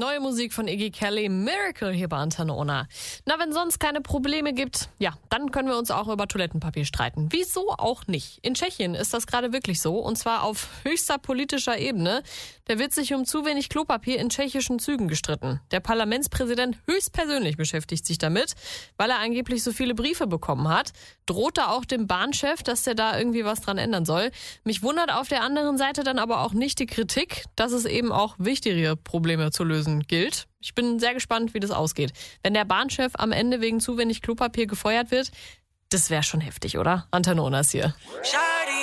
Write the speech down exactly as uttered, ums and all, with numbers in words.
Neue Musik von Iggy Kelly, Miracle hier bei Antenne Ona. Na, wenn sonst keine Probleme gibt, ja, dann können wir uns auch über Toilettenpapier streiten. Wieso auch nicht? In Tschechien ist das gerade wirklich so, und zwar auf höchster politischer Ebene. Da wird sich um zu wenig Klopapier in tschechischen Zügen gestritten. Der Parlamentspräsident höchstpersönlich beschäftigt sich damit, weil er angeblich so viele Briefe bekommen hat. Droht da auch dem Bahnchef, dass der da irgendwie was dran ändern soll. Mich wundert auf der anderen Seite dann aber auch nicht die Kritik, dass es eben auch wichtigere Probleme zu lösen gilt. Ich bin sehr gespannt, wie das ausgeht. Wenn der Bahnchef am Ende wegen zu wenig Klopapier gefeuert wird, das wäre schon heftig, oder? Antenne Ona ist hier.